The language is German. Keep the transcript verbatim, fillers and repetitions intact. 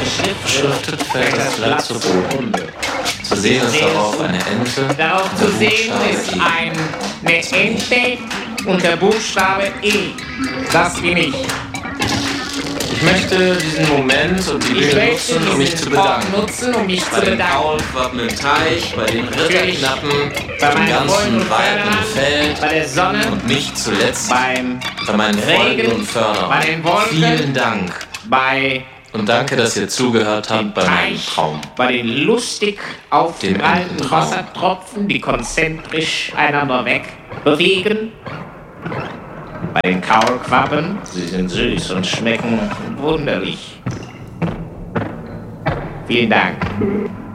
Beschriftet fällt das Blatt zu Boden. Zu sehen ist darauf eine Ente. Darauf zu sehen ist ein, eine Ente und der Buchstabe E. Das bin ich. Ich möchte diesen Moment und die Bühne nutzen, um mich zu bedanken. Nutzen, um mich Bei zu den bedanken. Kaulquappen im Teich, bei den Ritterknappen, Bei im meinen Freunden ganzen und Wald Förderern, und Feld bei der Sonne, und nicht zuletzt beim bei meinen Freunden Regen, und Fördern. bei den Wolken, Vielen Dank bei und danke, dass ihr zugehört habt bei meinem Teich, Traum. bei den lustig aufgeprallten Ententraum. Wassertropfen, die konzentrisch einander wegbewegen. Bei den Kaulquappen, sie sind süß und schmecken wunderlich. Vielen Dank.